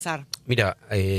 Mira,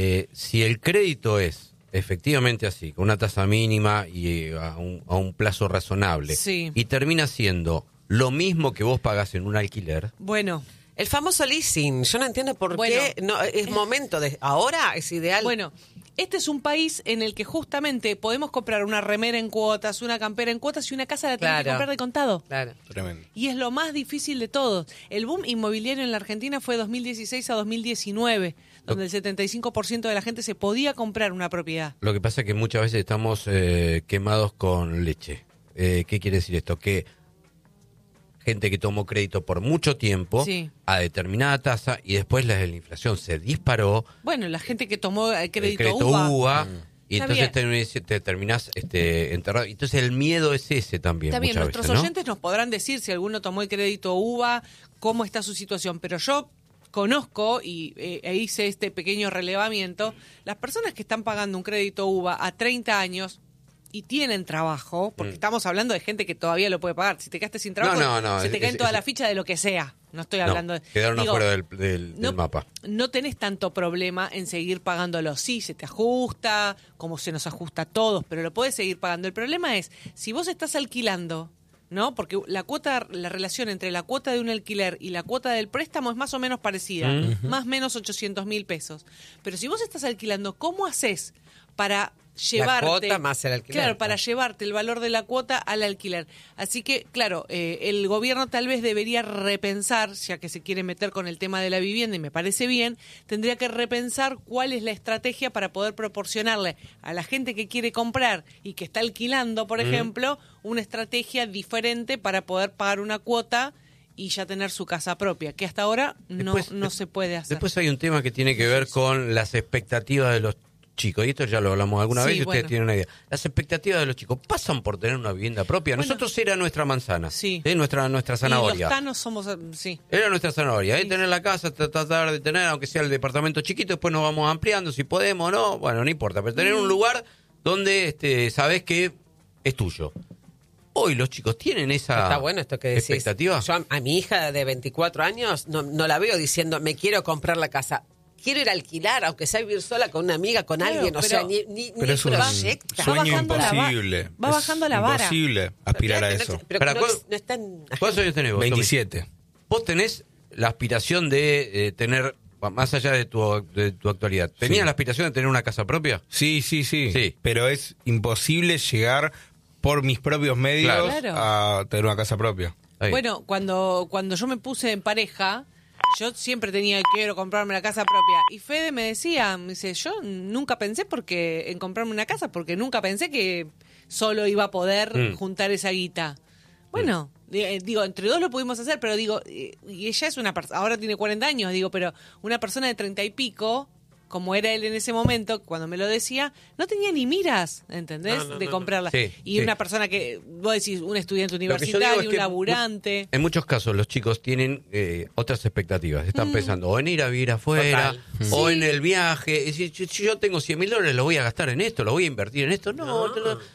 si el crédito es efectivamente así, con una tasa mínima y a un plazo razonable, sí, y termina siendo lo mismo que vos pagás en un alquiler. Bueno, el famoso leasing, yo no entiendo por qué no es momento de ahora, es ideal. Bueno, este es un país en el que justamente podemos comprar una remera en cuotas, una campera en cuotas y una casa la tenés que comprar de contado. Claro. Tremendo. Y es lo más difícil de todo. El boom inmobiliario en la Argentina fue 2016 a 2019, donde el 75% de la gente se podía comprar una propiedad. Lo que pasa es que muchas veces estamos quemados con leche. ¿Qué quiere decir esto? Que gente que tomó crédito por mucho tiempo a determinada tasa y después la inflación se disparó. Bueno, la gente que tomó crédito UVA y entonces te terminás enterrado. Entonces el miedo es ese también. Está bien, nuestros veces, ¿no? oyentes nos podrán decir si alguno tomó el crédito UVA, cómo está su situación, pero yo conozco y hice este pequeño relevamiento, las personas que están pagando un crédito UVA a 30 años y tienen trabajo, porque estamos hablando de gente que todavía lo puede pagar. Si te quedaste sin trabajo, se te caen toda la ficha de lo que sea. No estoy hablando de... Quedaron afuera del mapa. No tenés tanto problema en seguir pagándolo. Sí, se te ajusta, como se nos ajusta a todos, pero lo podés seguir pagando. El problema es, si vos estás alquilando, ¿no? Porque la relación entre la cuota de un alquiler y la cuota del préstamo es más o menos parecida, más o menos 800.000 pesos. Pero si vos estás alquilando, ¿cómo haces para llevarte la cuota más el alquiler? Claro, para llevarte el valor de la cuota al alquiler? Así que, claro, el gobierno tal vez debería repensar, ya que se quiere meter con el tema de la vivienda y me parece bien, tendría que repensar cuál es la estrategia para poder proporcionarle a la gente que quiere comprar y que está alquilando, por ejemplo, una estrategia diferente para poder pagar una cuota y ya tener su casa propia, que hasta ahora no se puede hacer. Después hay un tema que tiene que ver con las expectativas de los chicos, y esto ya lo hablamos alguna vez y ustedes tienen una idea. Las expectativas de los chicos pasan por tener una vivienda propia. Nosotros era nuestra manzana, nuestra zanahoria. Y los tanos somos, Era nuestra zanahoria, tener la casa, tratar de tener, aunque sea el departamento chiquito, después nos vamos ampliando, si podemos o no, bueno, no importa, pero tener un lugar donde sabés que es tuyo. Hoy los chicos tienen esa Está bueno esto que decís. expectativa. Yo a mi hija de 24 años no la veo diciendo, me quiero comprar la casa. Quiero ir a alquilar, aunque sea vivir sola con una amiga, con alguien, o sea, ni pero es un sueño imposible. Va bajando la vara. Es imposible aspirar a eso. ¿Cuántos años tenés vos? 27. Vos tenés la aspiración de tener, más allá de tu actualidad, ¿tenías la aspiración de tener una casa propia? Sí. Pero es imposible llegar por mis propios medios a tener una casa propia. Bueno, cuando yo me puse en pareja, yo siempre quiero comprarme la casa propia. Y Fede me dice, yo nunca pensé en comprarme una casa, porque nunca pensé que solo iba a poder juntar esa guita. Bueno, digo, entre dos lo pudimos hacer, pero digo, y ella es una persona, ahora tiene 40 años, digo, pero una persona de 30 y pico, como era él en ese momento, cuando me lo decía, no tenía ni miras, ¿entendés? De comprarla. Y una persona que, vos decís, un estudiante universitario, un laburante. En muchos casos los chicos tienen otras expectativas. Están pensando o en ir a vivir afuera, o en el viaje. Es decir, si yo tengo $100.000, lo voy a gastar en esto, lo voy a invertir en esto. No.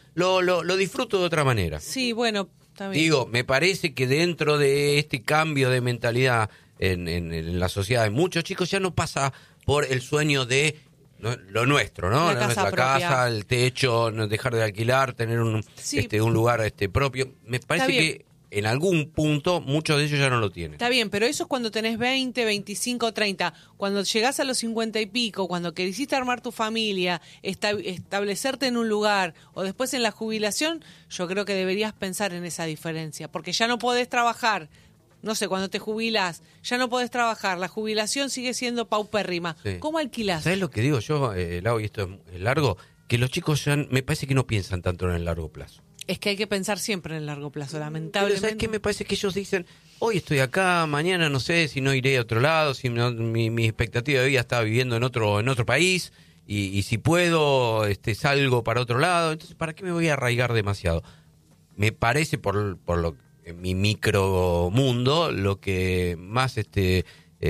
Lo disfruto de otra manera. Sí, bueno, está bien. Digo, me parece que dentro de este cambio de mentalidad en la sociedad de muchos chicos ya no pasa por el sueño de lo nuestro, ¿no? Nuestra casa, el techo, no dejar de alquilar, tener un lugar propio. Me parece que en algún punto muchos de ellos ya no lo tienen. Está bien, pero eso es cuando tenés 20, 25, 30. Cuando llegás a los 50 y pico, cuando quisiste armar tu familia, establecerte en un lugar, o después en la jubilación, yo creo que deberías pensar en esa diferencia, porque ya no podés trabajar. No sé, cuando te jubilás, ya no podés trabajar, la jubilación sigue siendo paupérrima. ¿Cómo alquilás? ¿Sabés lo que digo yo, Lau, y esto es largo? Que los chicos ya me parece que no piensan tanto en el largo plazo. Es que hay que pensar siempre en el largo plazo, lamentablemente. Pero ¿sabes qué? Me parece que ellos dicen, hoy estoy acá, mañana no sé si no iré a otro lado, si no, mi expectativa de vida está viviendo en otro país, y si puedo, salgo para otro lado. Entonces, ¿para qué me voy a arraigar demasiado? Me parece, por lo que en mi micromundo, lo que más se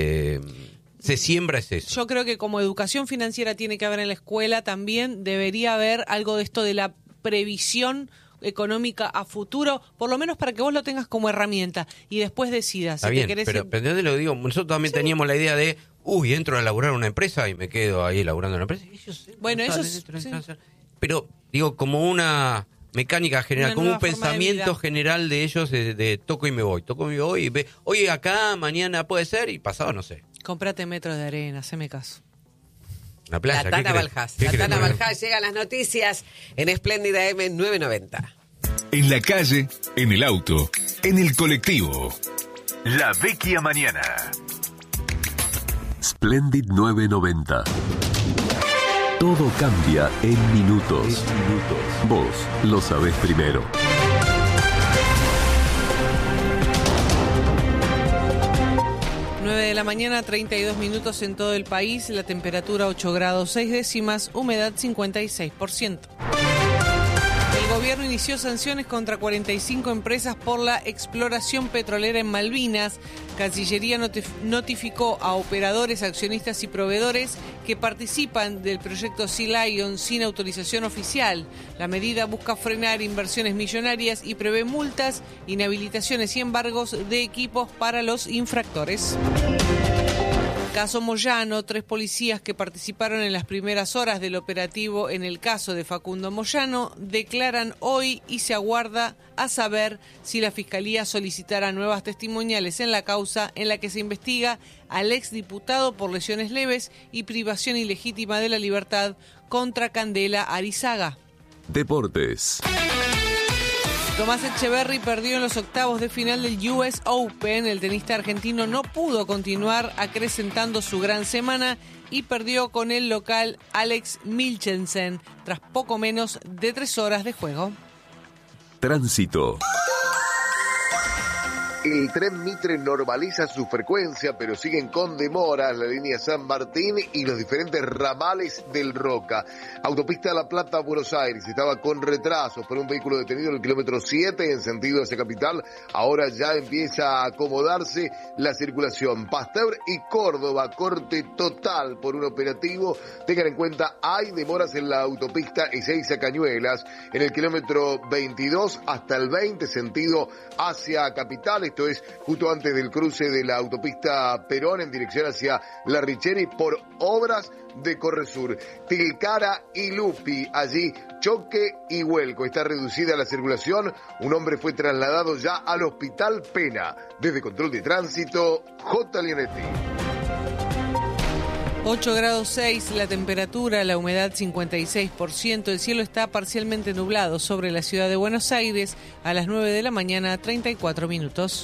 siembra es eso. Yo creo que como educación financiera tiene que haber en la escuela, también debería haber algo de esto de la previsión económica a futuro, por lo menos para que vos lo tengas como herramienta y después decidas. Está bien, pero ¿entendés lo que digo? Nosotros también teníamos la idea de entro a laburar en una empresa y me quedo ahí laburando en una empresa. Bueno, eso sí. Pero, digo, como una mecánica general, como un pensamiento general de ellos de toco y me voy, y hoy acá, mañana puede ser, y pasado no sé. Comprate metros de arena, haceme caso. La playa, La Tana Baljás. Llegan las noticias en Espléndida M990. En la calle, en el auto, en el colectivo. La Vecchia Mañana. Splendid 990. Todo cambia en minutos. Vos lo sabés primero. 9 de la mañana, 32 minutos en todo el país. La temperatura 8 grados 6 décimas, humedad 56%. El gobierno inició sanciones contra 45 empresas por la exploración petrolera en Malvinas. Cancillería notificó a operadores, accionistas y proveedores que participan del proyecto Sea Lion sin autorización oficial. La medida busca frenar inversiones millonarias y prevé multas, inhabilitaciones y embargos de equipos para los infractores. Caso Moyano, 3 policías que participaron en las primeras horas del operativo en el caso de Facundo Moyano declaran hoy y se aguarda a saber si la Fiscalía solicitará nuevas testimoniales en la causa en la que se investiga al exdiputado por lesiones leves y privación ilegítima de la libertad contra Candela Arizaga. Deportes. Tomás Etcheverry perdió en los octavos de final del US Open. El tenista argentino no pudo continuar acrecentando su gran semana y perdió con el local Alex Milchensen tras poco menos de 3 horas de juego. Tránsito. El tren Mitre normaliza su frecuencia, pero siguen con demoras la línea San Martín y los diferentes ramales del Roca. Autopista La Plata, Buenos Aires, estaba con retrasos por un vehículo detenido en el kilómetro 7 en sentido hacia Capital. Ahora ya empieza a acomodarse la circulación. Pasteur y Córdoba, corte total por un operativo. Tengan en cuenta, hay demoras en la autopista Ezeiza Cañuelas, en el kilómetro 22 hasta el 20, sentido hacia Capital. Esto es justo antes del cruce de la autopista Perón en dirección hacia La Richeri por obras de Corresur. Tilcara y Lupi, allí choque y vuelco. Está reducida la circulación. Un hombre fue trasladado ya al Hospital Pena. Desde Control de Tránsito, J. Leonetti. 8 grados 6 la temperatura, la humedad 56%, el cielo está parcialmente nublado sobre la ciudad de Buenos Aires a las 9 de la mañana, 34 minutos.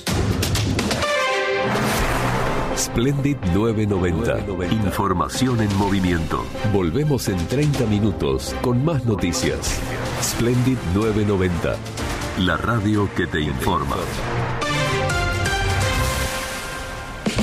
Splendid 990. Información en movimiento. Volvemos en 30 minutos con más noticias. Splendid 990. La radio que te informa.